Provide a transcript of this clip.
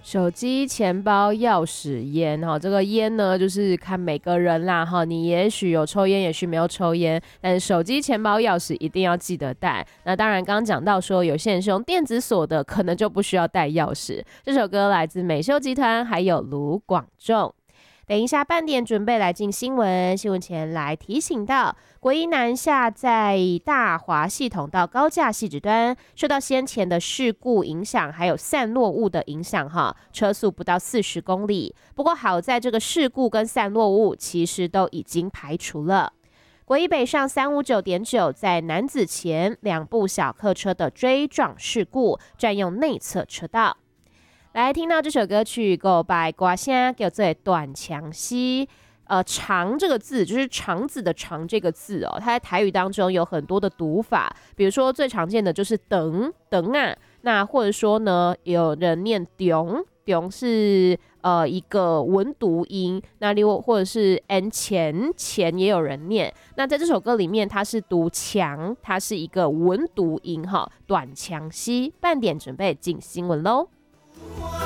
手机、钱包、钥匙、烟，这个烟呢，就是看每个人啦，你也许有抽烟，也许没有抽烟，但是手机、钱包、钥匙一定要记得带。那当然，刚刚讲到说有些人是用电子锁的，可能就不需要带钥匙。这首歌来自美秀集团，还有卢广仲。等一下半点准备来进新闻，新闻前来提醒到，国一南下在大华系统到高架汐止端，受到先前的事故影响，还有散落物的影响车速不到40公里。不过好在这个事故跟散落物其实都已经排除了。国一北上359.9在男子前2部小客车的追撞事故，占用内侧车道。来听到这首歌曲，go by 歌声叫做短强溪。肠这个字就是肠子的肠这个字它在台语当中有很多的读法，比如说最常见的就是等等啊，那或者说呢，有人念中，中是一个文读音，那另外或者是 n 前也有人念。那在这首歌里面，它是读强，它是一个文读音短强溪。半点准备进新闻喽。